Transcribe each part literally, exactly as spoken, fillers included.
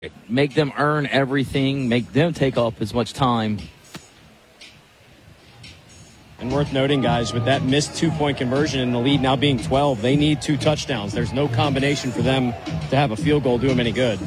Make them earn everything, make them take up as much time. And worth noting, guys, with that missed two-point conversion and the lead now being twelve, they need two touchdowns. There's no combination for them to have a field goal do them any good.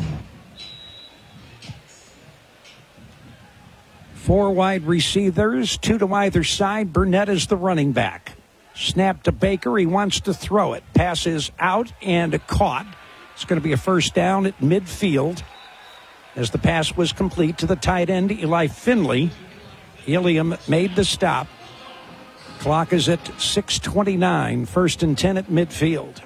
Four wide receivers, two to either side. Burnett is the running back. Snap to Baker. He wants to throw it. Pass is out and caught. It's going to be a first down at midfield as the pass was complete to the tight end, Eli Finley. Ilium made the stop. Clock is at six twenty-nine. First and ten at midfield.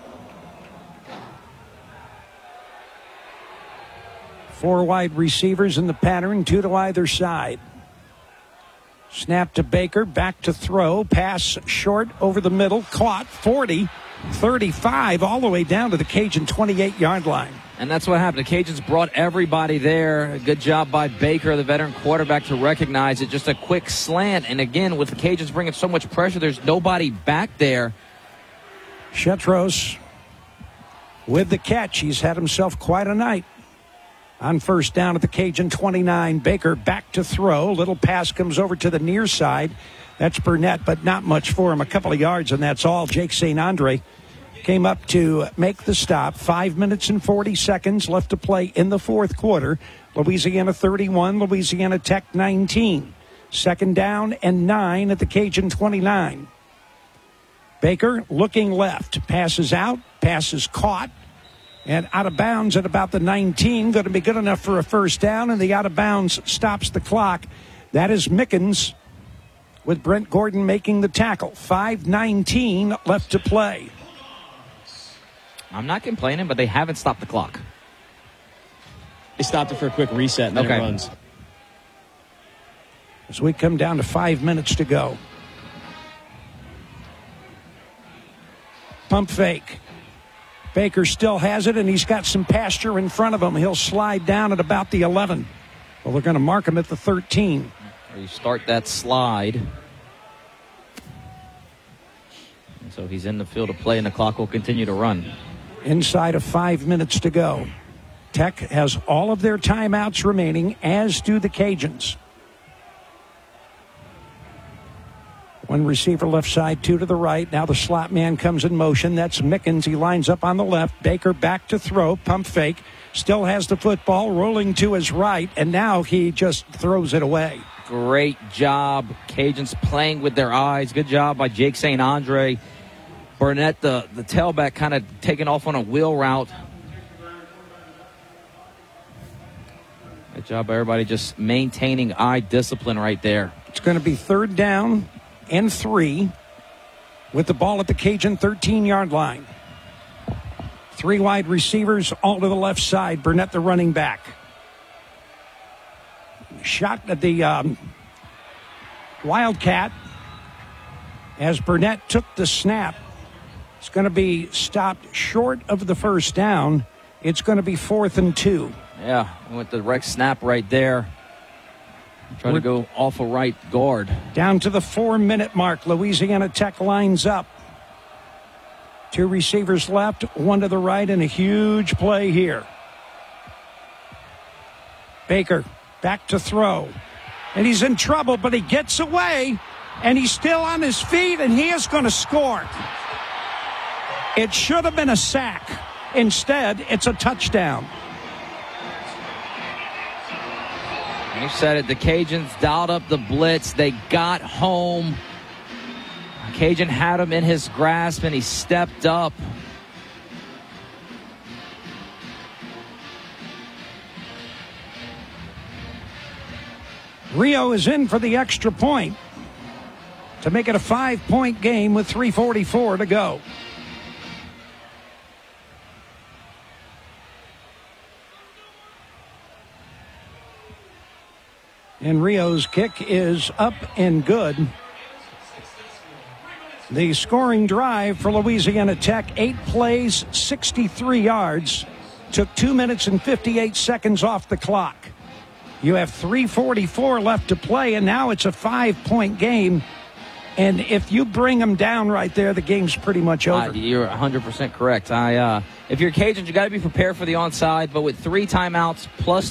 Four wide receivers in the pattern, two to either side. Snap to Baker, back to throw. Pass short over the middle. Caught, forty, thirty-five, all the way down to the Cajun twenty-eight-yard line. And that's what happened. The Cajuns brought everybody there. A good job by Baker, the veteran quarterback, to recognize it. Just a quick slant. And again, with the Cajuns bringing so much pressure, there's nobody back there. Shetros with the catch. He's had himself quite a night. On first down at the Cajun twenty-nine, Baker back to throw. Little pass comes over to the near side. That's Burnett, but not much for him. A couple of yards, and that's all. Jake Saint Andre came up to make the stop. Five minutes and forty seconds left to play in the fourth quarter. Louisiana thirty-one, Louisiana Tech nineteen. Second down and nine at the Cajun twenty-nine. Baker looking left. Passes out. Passes caught. And out of bounds at about the nineteen. Going to be good enough for a first down. And the out of bounds stops the clock. That is Mickens with Brent Gordon making the tackle. five nineteen left to play. I'm not complaining, but they haven't stopped the clock. They stopped it for a quick reset, and then okay. It runs. As we come down to five minutes to go. Pump fake. Baker still has it, and he's got some pasture in front of him. He'll slide down at about the eleven. Well, they're going to mark him at the thirteen. You start that slide. And so he's in the field of play, and the clock will continue to run. Inside of five minutes to go. Tech has all of their timeouts remaining, as do the Cajuns. One receiver left side, two to the right. Now the slot man comes in motion. That's Mickens. He lines up on the left. Baker back to throw. Pump fake. Still has the football rolling to his right. And now he just throws it away. Great job. Cajuns playing with their eyes. Good job by Jake Saint Andre. Burnett, the, the tailback, kind of taking off on a wheel route. Good job by everybody just maintaining eye discipline right there. It's going to be third down and three with the ball at the Cajun thirteen-yard line. Three wide receivers, all to the left side. Burnett, the running back. Shot at the um, Wildcat as Burnett took the snap. It's going to be stopped short of the first down. It's going to be fourth and two. Yeah, with the direct snap right there. Trying to go off a right guard. Down to the four-minute mark. Louisiana Tech lines up. Two receivers left, one to the right, and a huge play here. Baker back to throw. And he's in trouble, but he gets away. And he's still on his feet, and he is going to score. It should have been a sack. Instead, it's a touchdown. You said it. The Cajuns dialed up the blitz. They got home. Cajun had him in his grasp, and he stepped up. Rio is in for the extra point to make it a five-point game with three forty-four to go. And Rio's kick is up and good. The scoring drive for Louisiana Tech, eight plays, sixty-three yards, took two minutes and fifty-eight seconds off the clock. You have three forty-four left to play, and now it's a five-point game. And if you bring them down right there, the game's pretty much over. Uh, you're one hundred percent correct. I uh, if you're Cajuns, you got to be prepared for the onside. But with three timeouts plus